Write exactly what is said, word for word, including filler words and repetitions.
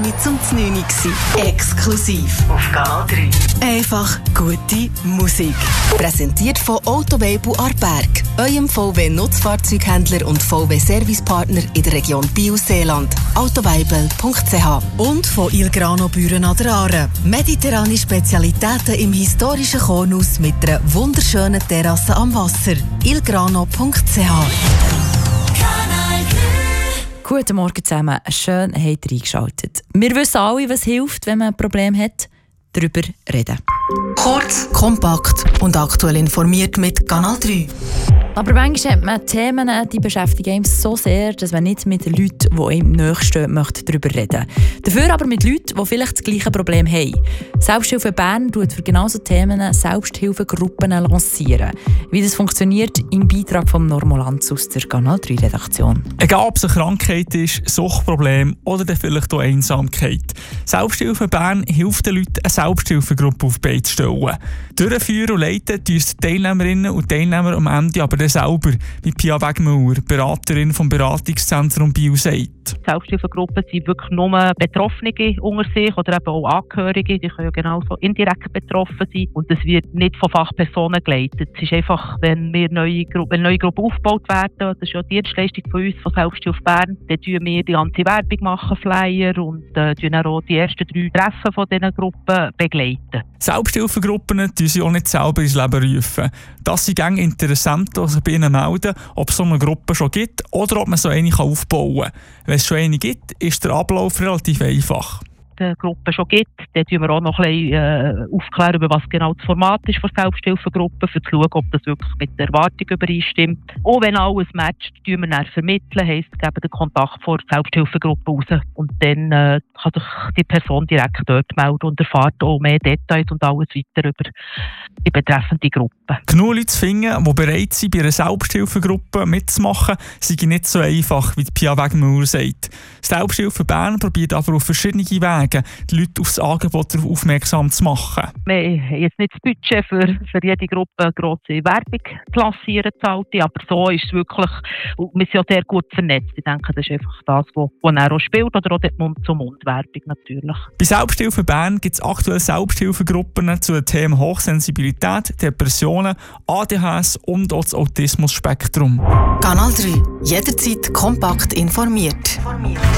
zum neun Uhr. Exklusiv auf Kanal drei. Einfach gute Musik. Präsentiert von Autowebel Aarberg, eurem V W-Nutzfahrzeughändler und V W-Servicepartner in der Region Biel-Seeland. autoweibel punkt c h. Und von Il Grano Büren an der Aare. Mediterrane Spezialitäten im historischen Kornhaus mit einer wunderschönen Terrasse am Wasser. il grano punkt c h. Guten Morgen zusammen, schön habt ihr eingeschaltet. Wir wissen alle, was hilft, wenn man ein Problem hat. Darüber reden. Kurz, kompakt und aktuell informiert mit Kanal drei. Aber manchmal hat man Themen, die beschäftigen einen so sehr, dass man nicht mit Leuten, die einem nächststehen, möchte, darüber reden. Dafür aber mit Leuten, die vielleicht das gleiche Problem haben. Selbsthilfe Bern tut für genau diese Themen Selbsthilfegruppen lancieren. Wie das funktioniert, im Beitrag von Normolanz aus der Kanal drei Redaktion. Egal ob es eine Krankheit ist, Suchtproblem oder dann vielleicht auch Einsamkeit. Selbsthilfe Bern hilft den Leuten, eine Selbsthilfegruppe auf die Beine zu stellen. Durchführen und leiten tun die Teilnehmerinnen und Teilnehmer am Ende aber dann selber, wie Pia Wegmauer, Beraterin vom Beratungszentrum Biel, sagt. Selbsthilfegruppen sind wirklich nur Betroffene unter sich oder eben auch Angehörige, die können ja genauso indirekt betroffen sein. Und es wird nicht von Fachpersonen geleitet. Es ist einfach, wenn wir neue Gruppen, wenn neue Gruppen aufgebaut werden, das ist ja die Dienstleistung von uns, von Selbsthilfe Bern, dann tun wir die ganze Werbung machen, Flyer und äh, tun auch die ersten drei Treffen von diesen Gruppen begleiten. Selbsthilfegruppen tun sie auch nicht selber ins Leben rufen. Das sind gängig interessant, dass sich bei ihnen melden, ob es so eine Gruppe schon gibt oder ob man so eine aufbauen kann. Wenn es schon eine gibt, ist der Ablauf relativ einfach. Die Gruppe schon gibt, dann tun wir auch noch ein bisschen äh, aufklären, über was genau das Format ist von Selbsthilfegruppen, um zu schauen, ob das wirklich mit der Erwartung übereinstimmt. Und wenn alles matcht, tun wir dann vermitteln, heisst, geben den Kontakt vor der Selbsthilfegruppe raus. Und dann äh, kann sich die Person direkt dort melden und erfährt auch mehr Details und alles weiter über die betreffende Gruppe. Genug Leute zu finden, die bereit sind, bei einer Selbsthilfegruppe mitzumachen, sei nicht so einfach, wie Pia Wegmauer sagt. Selbsthilfe Bern probiert aber auf verschiedene Wege, die Leute auf das Angebot aufmerksam zu machen. Wir haben jetzt nicht das Budget für, für jede Gruppe eine grosse Werbung zu lancieren, aber so ist es wirklich, wir sind ja sehr gut vernetzt. Ich denke, das ist einfach das, was er auch spielt, oder auch die Mund-zu-Mund-Werbung natürlich. Bei Selbsthilfe Bern gibt es aktuell Selbsthilfegruppen zu den Themen Hochsensibilität, Depressionen, A D H S und auch das Autismus-Spektrum. Kanal drei. Jederzeit kompakt informiert.